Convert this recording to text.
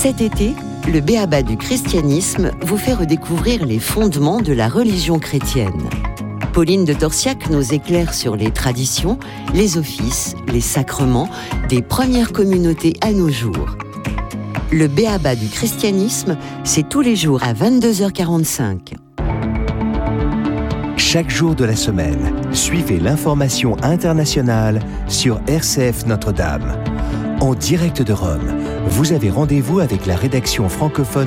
Cet été, le B.A.B.A. du christianisme vous fait redécouvrir les fondements de la religion chrétienne. Pauline de Torsiac nous éclaire sur les traditions, les offices, les sacrements des premières communautés à nos jours. Le B.A.B.A. du christianisme, c'est tous les jours à 22h45. Chaque jour de la semaine, suivez l'information internationale sur RCF Notre-Dame. En direct de Rome, vous avez rendez-vous avec la rédaction francophone